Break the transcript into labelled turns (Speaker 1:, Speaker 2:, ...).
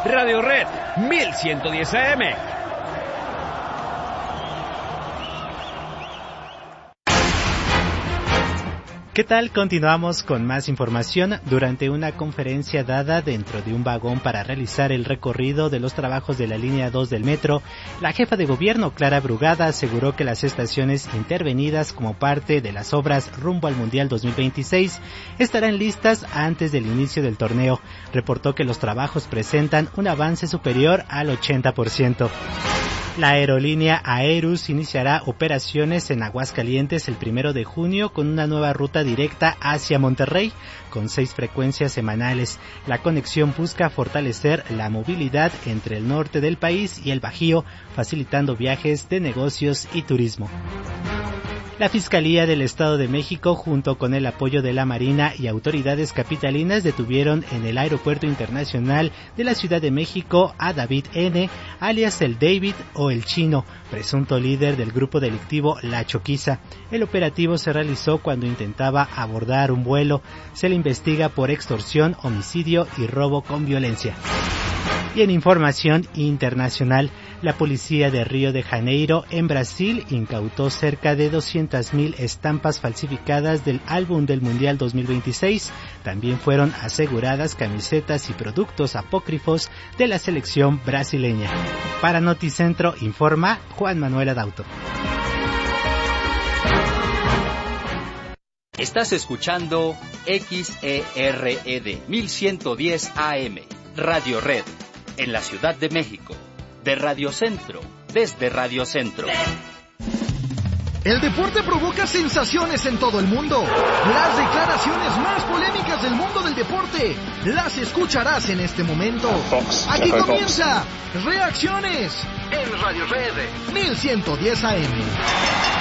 Speaker 1: Radio Red 1110 AM.
Speaker 2: ¿Qué tal? Continuamos con más información. Durante una conferencia dada dentro de un vagón para realizar el recorrido de los trabajos de la línea 2 del metro, la jefa de gobierno, Clara Brugada, aseguró que las estaciones intervenidas como parte de las obras rumbo al Mundial 2026 estarán listas antes del inicio del torneo. Reportó que los trabajos presentan un avance superior al 80%. La aerolínea Aerus iniciará operaciones en Aguascalientes el 1 de junio con una nueva ruta directa hacia Monterrey con 6 frecuencias semanales. La conexión busca fortalecer la movilidad entre el norte del país y el Bajío, facilitando viajes de negocios y turismo. La Fiscalía del Estado de México, junto con el apoyo de la Marina y autoridades capitalinas, detuvieron en el Aeropuerto Internacional de la Ciudad de México a David N., alias el David o el Chino, presunto líder del grupo delictivo La Choquiza. El operativo se realizó cuando intentaba abordar un vuelo. Se le investiga por extorsión, homicidio y robo con violencia. Y en información internacional, la policía de Río de Janeiro, en Brasil, incautó cerca de 200,000 estampas falsificadas del álbum del Mundial 2026. También fueron aseguradas camisetas y productos apócrifos de la selección brasileña. Para Noticentro informa Juan Manuel Adauto.
Speaker 3: Estás escuchando XERED 1110 AM, Radio Red, en la Ciudad de México, de Radio Centro, desde Radio Centro.
Speaker 4: El deporte provoca sensaciones en todo el mundo. Las declaraciones más polémicas del mundo del deporte las escucharás en este momento. Aquí comienza Reacciones en Radio Red 1110 AM.